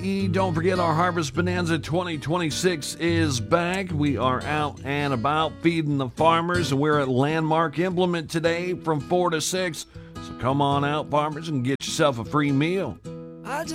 Don't forget our Harvest Bonanza 2026 is back. We are out and about feeding the farmers, and we're at Landmark Implement today from 4 to 6. So come on out, farmers, and get yourself a free meal.